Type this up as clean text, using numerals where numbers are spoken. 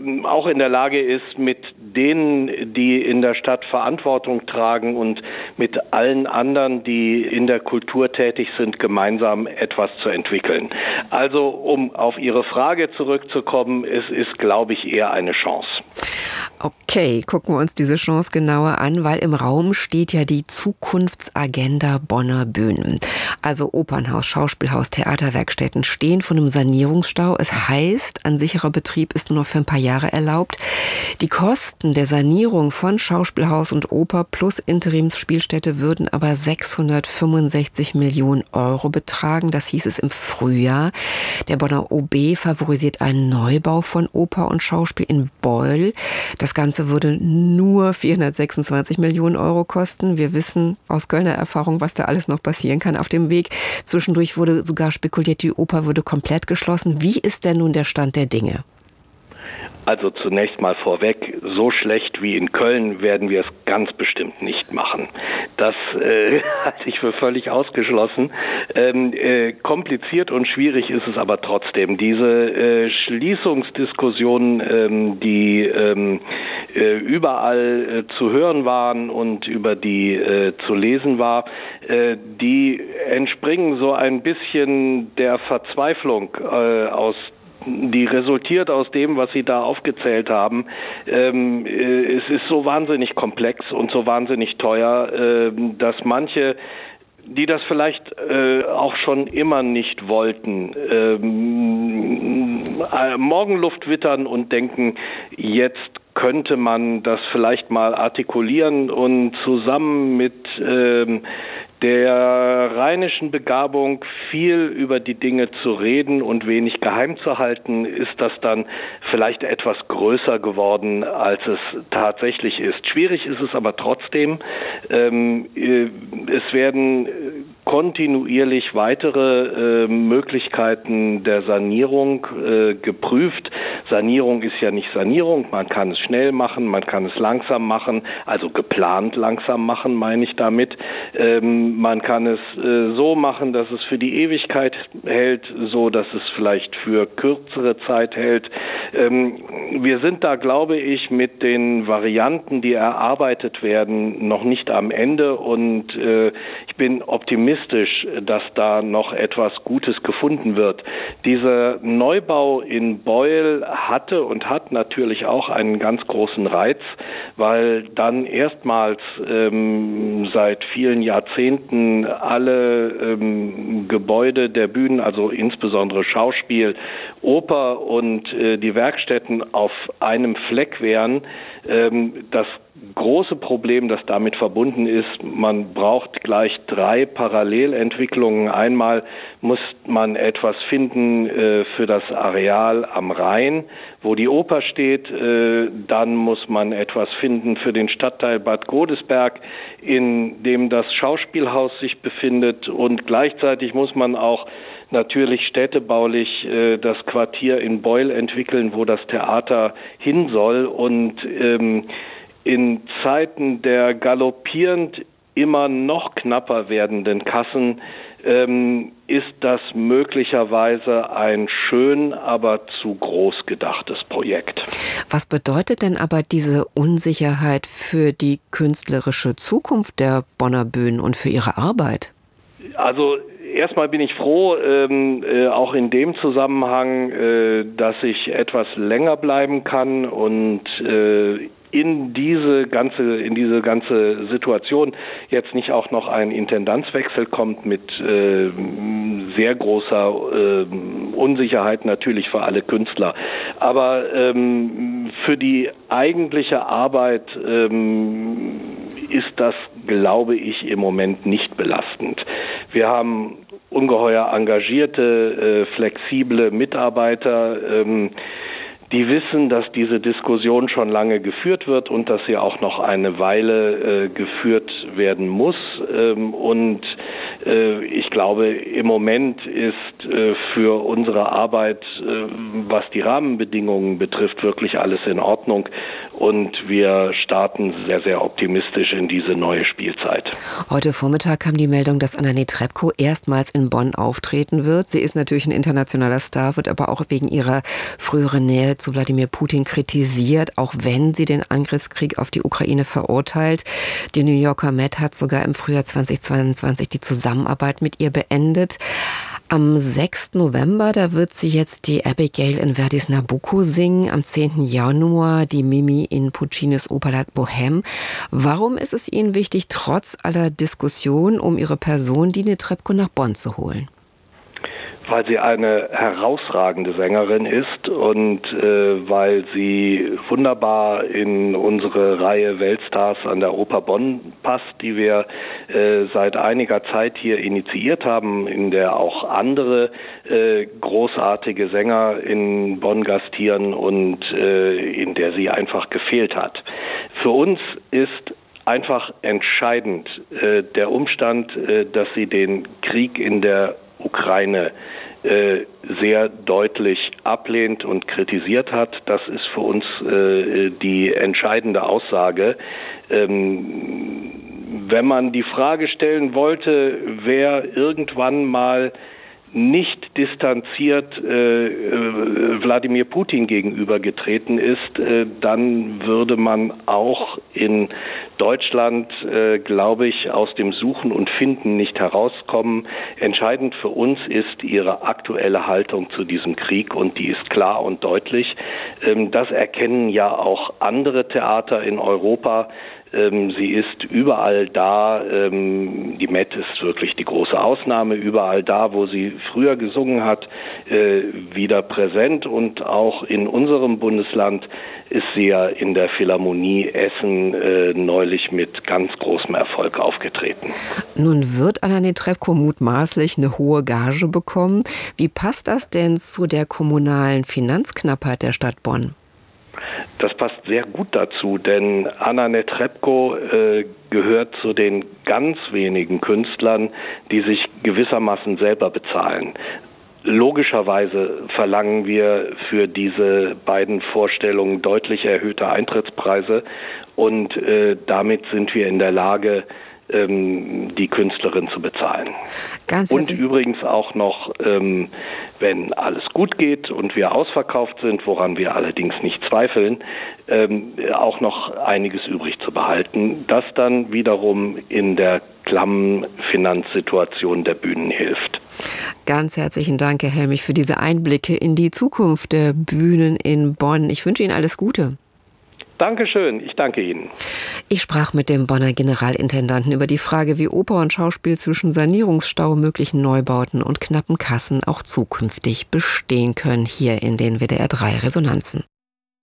auch in der Lage ist, mit denen, die in der Stadt Verantwortung tragen und mit allen anderen, die in der Kultur tätig sind, gemeinsam etwas zu entwickeln. Also, um auf Ihre Frage zurückzukommen, es ist, glaube ich, eher eine Chance. Okay, gucken wir uns diese Chance genauer an, weil im Raum steht ja die Zukunftsagenda Bonner Bühnen. Also Opernhaus, Schauspielhaus, Theaterwerkstätten stehen vor einem Sanierungsstau. Es heißt, ein sicherer Betrieb ist nur noch für ein paar Jahre erlaubt. Die Kosten der Sanierung von Schauspielhaus und Oper plus Interimsspielstätte würden aber 665 Millionen Euro betragen. Das hieß es im Frühjahr. Der Bonner OB favorisiert einen Neubau von Oper und Schauspiel in Beul. Das Ganze würde nur 426 Millionen Euro kosten. Wir wissen aus Kölner Erfahrung, was da alles noch passieren kann auf dem Weg. Zwischendurch wurde sogar spekuliert, die Oper würde komplett geschlossen. Wie ist denn nun der Stand der Dinge? Also zunächst mal vorweg, so schlecht wie in Köln werden wir es ganz bestimmt nicht machen. Das halte ich für völlig ausgeschlossen. Kompliziert und schwierig ist es aber trotzdem. Diese Schließungsdiskussionen, die überall zu hören waren und über die zu lesen war, die entspringen so ein bisschen der Verzweiflung die resultiert aus dem, was Sie da aufgezählt haben. Es ist so wahnsinnig komplex und so wahnsinnig teuer, dass manche, die das vielleicht auch schon immer nicht wollten, Morgenluft wittern und denken, jetzt könnte man das vielleicht mal artikulieren und zusammen mit der rheinischen Begabung, viel über die Dinge zu reden und wenig geheim zu halten, ist das dann vielleicht etwas größer geworden, als es tatsächlich ist. Schwierig ist es aber trotzdem. Es werden kontinuierlich weitere Möglichkeiten der Sanierung geprüft. Sanierung ist ja nicht Sanierung. Man kann es schnell machen, man kann es langsam machen, also geplant langsam machen, meine ich damit. Man kann es so machen, dass es für die Ewigkeit hält, so dass es vielleicht für kürzere Zeit hält. Wir sind da, glaube ich, mit den Varianten, die erarbeitet werden, noch nicht am Ende und ich bin optimistisch, dass da noch etwas Gutes gefunden wird. Dieser Neubau in Beul hatte und hat natürlich auch einen ganz großen Reiz, weil dann erstmals seit vielen Jahrzehnten alle Gebäude der Bühnen, also insbesondere Schauspiel, Oper und die Werkstätten auf einem Fleck wären. Das große Problem, das damit verbunden ist, man braucht gleich 3 Parallelentwicklungen. Einmal muss man etwas finden für das Areal am Rhein, wo die Oper steht. Dann muss man etwas finden für den Stadtteil Bad Godesberg, in dem das Schauspielhaus sich befindet. Und gleichzeitig muss man auch natürlich städtebaulich das Quartier in Beul entwickeln, wo das Theater hin soll. Und in Zeiten der galoppierend immer noch knapper werdenden Kassen ist das möglicherweise ein schön, aber zu groß gedachtes Projekt. Was bedeutet denn aber diese Unsicherheit für die künstlerische Zukunft der Bonner Bühnen und für Ihre Arbeit? Also erstmal bin ich froh, auch in dem Zusammenhang, dass ich etwas länger bleiben kann und in diese ganze Situation jetzt nicht auch noch ein Intendanzwechsel kommt mit sehr großer Unsicherheit natürlich für alle Künstler. Aber für die eigentliche Arbeit ist das, glaube ich, im Moment nicht belastend. Wir haben ungeheuer engagierte, flexible Mitarbeiter, die wissen, dass diese Diskussion schon lange geführt wird und dass sie auch noch eine Weile geführt werden muss. Und ich glaube, im Moment ist für unsere Arbeit, was die Rahmenbedingungen betrifft, wirklich alles in Ordnung. und wir starten sehr, sehr optimistisch in diese neue Spielzeit. Heute Vormittag kam die Meldung, dass Anna Netrebko erstmals in Bonn auftreten wird. Sie ist natürlich ein internationaler Star, wird aber auch wegen ihrer früheren Nähe zu Wladimir Putin kritisiert, auch wenn sie den Angriffskrieg auf die Ukraine verurteilt. Die New Yorker Met hat sogar im Frühjahr 2022 die Zusammenarbeit mit ihr beendet. Am 6. November, da wird sie jetzt die Abigail in Verdis Nabucco singen. Am 10. Januar die Mimi in Puccinis Oper La Bohème. Warum ist es Ihnen wichtig, trotz aller Diskussion um ihre Person, die Netrebko nach Bonn zu holen? Weil sie eine herausragende Sängerin ist und weil sie wunderbar in unsere Reihe Weltstars an der Oper Bonn passt, die wir seit einiger Zeit hier initiiert haben, in der auch andere großartige Sänger in Bonn gastieren und in der sie einfach gefehlt hat. Für uns ist einfach entscheidend der Umstand, dass sie den Krieg in der Ukraine sehr deutlich ablehnt und kritisiert hat. Das ist für uns die entscheidende Aussage. Wenn man die Frage stellen wollte, wer irgendwann mal nicht distanziert Wladimir Putin gegenübergetreten ist, dann würde man auch in Deutschland, glaube ich, aus dem Suchen und Finden nicht herauskommen. Entscheidend für uns ist ihre aktuelle Haltung zu diesem Krieg und die ist klar und deutlich. Das erkennen ja auch andere Theater in Europa. Sie ist überall da, die Met ist wirklich die große Ausnahme, überall da, wo sie früher gesungen hat, wieder präsent und auch in unserem Bundesland ist sie ja in der Philharmonie Essen neulich mit ganz großem Erfolg aufgetreten. Nun wird Anna Netrebko mutmaßlich eine hohe Gage bekommen. Wie passt das denn zu der kommunalen Finanzknappheit der Stadt Bonn? Das passt sehr gut dazu, denn Anna Netrebko gehört zu den ganz wenigen Künstlern, die sich gewissermaßen selber bezahlen. Logischerweise verlangen wir für diese beiden Vorstellungen deutlich erhöhte Eintrittspreise und damit sind wir in der Lage, die Künstlerin zu bezahlen. Und übrigens auch noch, wenn alles gut geht und wir ausverkauft sind, woran wir allerdings nicht zweifeln, auch noch einiges übrig zu behalten, das dann wiederum in der klammen Finanzsituation der Bühnen hilft. Ganz herzlichen Dank, Herr Helmich, für diese Einblicke in die Zukunft der Bühnen in Bonn. Ich wünsche Ihnen alles Gute. Dankeschön, ich danke Ihnen. Ich sprach mit dem Bonner Generalintendanten über die Frage, wie Oper und Schauspiel zwischen Sanierungsstau, möglichen Neubauten und knappen Kassen auch zukünftig bestehen können, hier in den WDR 3 Resonanzen.